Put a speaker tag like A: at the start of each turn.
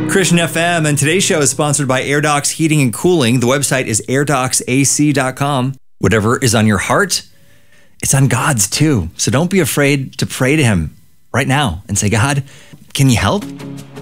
A: Christian FM, and today's show is sponsored by AirDocs Heating and Cooling. The website is airdocsac.com. Whatever is on your heart, it's on God's too. So don't be afraid to pray to him right now and say, God, can you help?